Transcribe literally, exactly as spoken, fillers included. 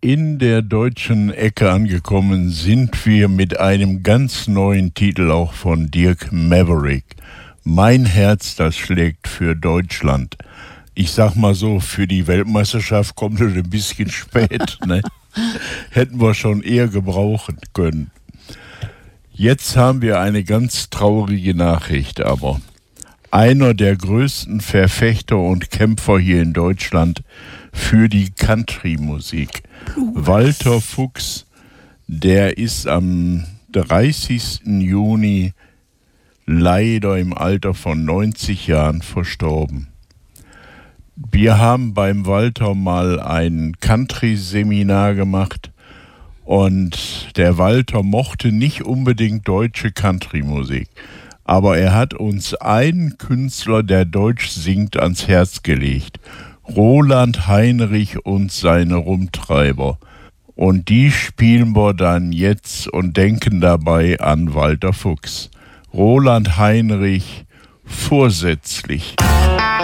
In der deutschen Ecke angekommen sind wir mit einem ganz neuen Titel auch von Dirk Maverick. Mein Herz, das schlägt für Deutschland. Ich sag mal so, für die Weltmeisterschaft kommt es ein bisschen spät, ne? Hätten wir schon eher gebrauchen können. Jetzt haben wir eine ganz traurige Nachricht, aber einer der größten Verfechter und Kämpfer hier in Deutschland für die Country-Musik, Walter Fuchs, der ist am dreißigsten Juni leider im Alter von neunzig Jahren verstorben. Wir haben beim Walter mal ein Country-Seminar gemacht und der Walter mochte nicht unbedingt deutsche Country-Musik, aber er hat uns einen Künstler, der Deutsch singt, ans Herz gelegt. Roland Heinrich und seine Rumtreiber. Und die spielen wir dann jetzt und denken dabei an Walter Fuchs. Roland Heinrich, vorsätzlich.